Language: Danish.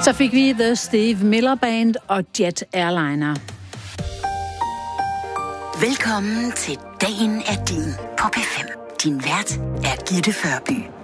Så fik vi The Steve Miller Band og Jet Airliner. Velkommen til Dagen er din på P5. Din vært er Gitte Førby.